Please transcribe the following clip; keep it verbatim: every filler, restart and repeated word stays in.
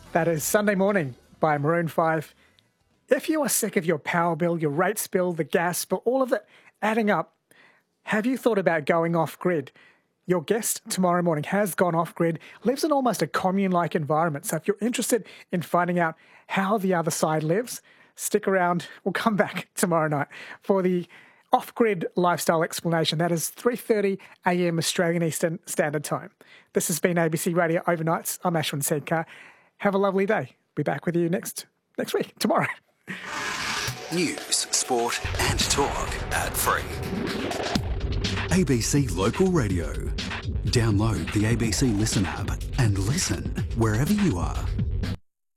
That is Sunday Morning by Maroon five. If you are sick of your power bill, your rates bill, the gas bill, all of it adding up, have you thought about going off-grid? Your guest tomorrow morning has gone off-grid, lives in almost a commune-like environment. So if you're interested in finding out how the other side lives, stick around. We'll come back tomorrow night for the off-grid lifestyle explanation. That is three thirty a m Australian Eastern Standard Time. This has been A B C Radio Overnights. I'm Ashwin Sedkar. Have a lovely day. Be back with you next next week, tomorrow. News, sport and talk ad free. A B C Local Radio. Download the A B C Listen app and listen wherever you are.